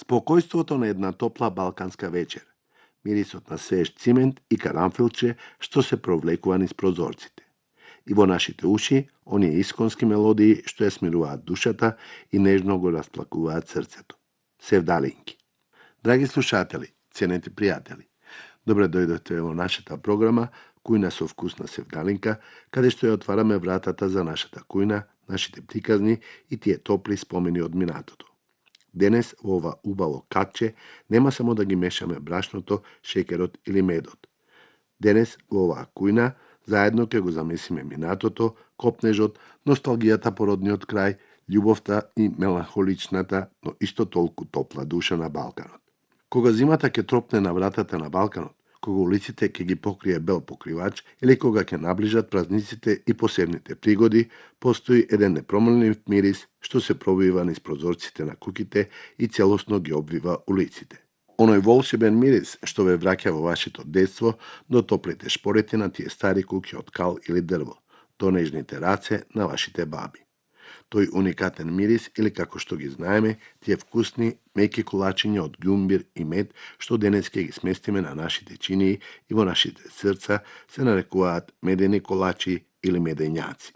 Спокојството на една топла балканска вечер, мирисот на свеж цимент и карамфилче што се провлекува низ прозорците. И во нашите уши, оние исконски мелодии што ја смируваат душата и нежно го расплакуваат срцето. Севдалинки. Драги слушатели, ценети пријатели, добре дојдовте во нашата програма Кујна со вкусна севдалинка, каде што ја отвараме вратата за нашата кујна, нашите приказни и тие топли спомени од минатото. Денес во ова убаво катче нема само да ги мешаме брашното, шекерот или медот. Денес во оваа кујна заедно ќе го замесиме минатото, копнежот, носталгијата по родниот крај, љубовта и меланхоличната, но исто толку топла душа на Балканот. Кога зимата ќе тропне на вратата на Балканот, кога улиците ќе ги покрие бел покривач или кога ќе наближат празниците и посебните пригоди, постои еден непромелнив мирис што се пробива низ прозорците на куќите и целосно ги обвива улиците. Оној волшебен мирис што ве враќа во вашето детство, до топлите шпорети на тие стари куќи од кал или дрво, до нежните раце на вашите баби. Тој уникатен мирис, или како што ги знаеме, тие вкусни, меки колачиња од ѓумбир и мед, што денес ќе ги сместиме на нашите чинии и во нашите срца, се нарекуваат медени колачи или медењаци.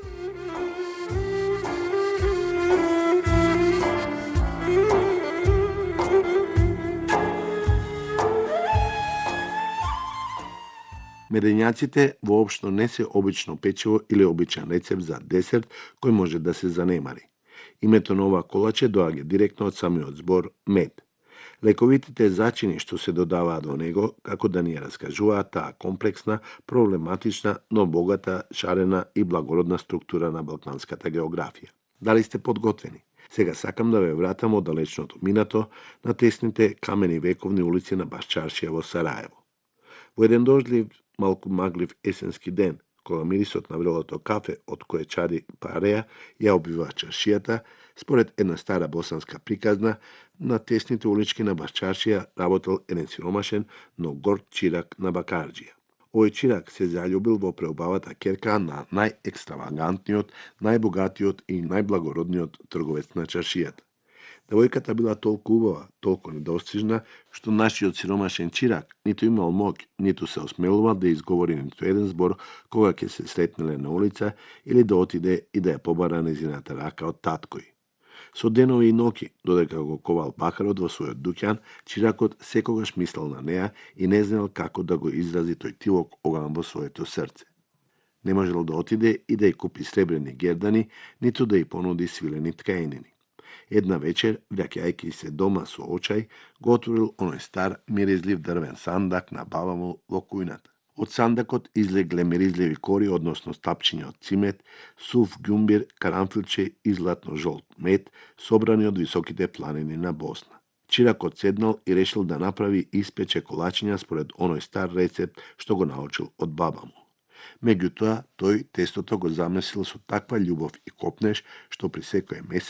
Медењаците воопшто не се обично печиво или обичен рецепт за десерт кој може да се занемари. Името на ова колаче доаѓа директно од самиот збор мед. Лековитите зачини што се додаваат во него, како да ни ја раскажуваат таа комплексна, проблематична, но богата, шарена и благородна структура на балканската географија. Дали сте подготвени? Сега сакам да ве вратам од далечното минато на тесните камени вековни улици на Башчаршија во Сараево. Во еден дождлив, малку маглив есенски ден, кога мирисот на врелото кафе од кое чади пареја ја обвива чаршијата, според една стара босанска приказна, на тесните улички на Башчаршија работел еден сиромашен, но горд чирак на бакарџија. Овој чирак се заљубил во преубавата ќерка на најекстравагантниот, најбогатиот и најблагородниот трговец на чаршијата. Девојката била толку убава, толку недостижна, што нашиот сиромашен чирак ниту имал моќ, ниту се осмелувал да изговори ниту еден збор кога ќе се сретнеле на улица или да отиде и да ја побара незината рака од таткој. Со денови и ноќи, додека го ковал бакарот во својот дуќан, чиракот секогаш мислел на неа и не знаел како да го изрази тој тивок оган во своето срце. Не можел да отиде и да ја купи сребрени гердани, ниту да ја понуди свилени ткаенини. Една вечер, враќајќи се дома со очај, го отворил оној стар, миризлив дрвен сандак на баба му во кујната. Од сандакот излегле миризливи кори, односно стапчиња од цимет, сув ѓумбир, карамфилче и златно жолт мед, собрани од високите планини на Босна. Чиракот седнал и решил да направи и испече колачиња според оној стар рецепт што го научил од баба му. Меѓутоа, тој тестото го замесил со таква љубов и копнеж, што при секое